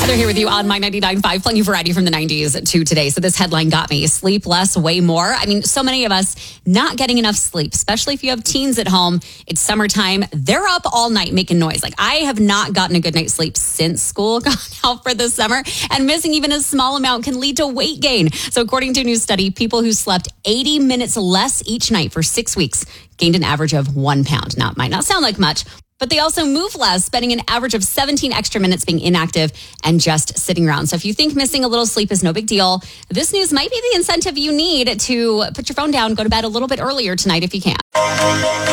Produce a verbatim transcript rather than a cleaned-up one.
Heather here with you on My ninety-nine point five, playing you variety from the nineties to today. So this headline got me. Sleep less, way more. I mean, so many of us not getting enough sleep, especially if you have teens at home. It's summertime. They're up all night making noise. Like, I have not gotten a good night's sleep since school got out for the summer, and missing even a small amount can lead to weight gain. So according to a new study, people who slept eighty minutes less each night for six weeks gained an average of one pound. Now, it might not sound like much, but they also move less, spending an average of seventeen extra minutes being inactive and just sitting around. So if you think missing a little sleep is no big deal, this news might be the incentive you need to put your phone down, go to bed a little bit earlier tonight if you can.